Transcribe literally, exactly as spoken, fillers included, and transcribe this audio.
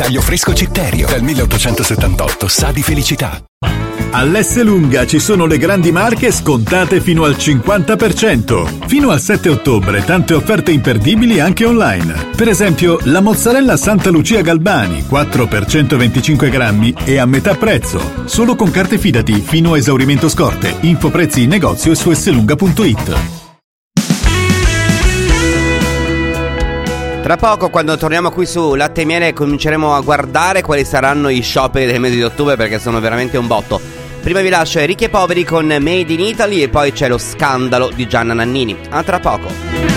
taglio fresco Citterio, dal milleottocentosettantotto, sa di felicità. All'Esselunga ci sono le grandi marche scontate fino al cinquanta per cento. Fino al sette ottobre tante offerte imperdibili anche online. Per esempio la mozzarella Santa Lucia Galbani quattro per centoventicinque grammi e a metà prezzo. Solo con carte Fidati fino a esaurimento scorte. Info prezzi in negozio e su esselunga punto it. Tra poco, quando torniamo qui su Latte e Miele, cominceremo a guardare quali saranno i shopping del mese di ottobre, perché sono veramente un botto. Prima vi lascio Ricchi e Poveri con Made in Italy e poi c'è lo scandalo di Gianna Nannini. A tra poco.